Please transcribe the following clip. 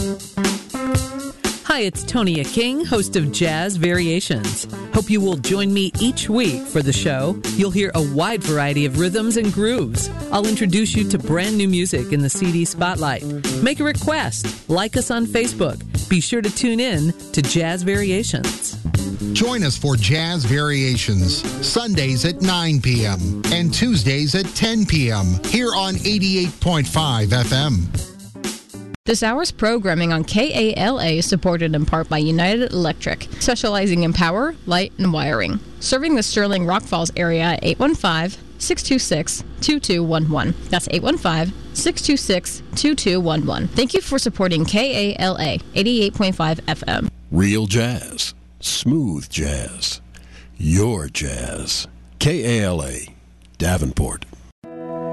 Hi, it's Tonia King, host of Jazz Variations. Hope you will join me each week for the show. You'll hear a wide variety of rhythms and grooves. I'll introduce you to brand new music in the CD Spotlight. Make a request. Like us on Facebook. Be sure to tune in to Jazz Variations. Join us for Jazz Variations, Sundays at 9 p.m. and Tuesdays at 10 p.m. here on 88.5 FM. This hour's programming on KALA is supported in part by United Electric, specializing in power, light, and wiring. Serving the Sterling Rock Falls area at 815-626-2211. That's 815-626-2211. Thank you for supporting KALA 88.5 FM. Real jazz. Smooth jazz. Your jazz. KALA, Davenport.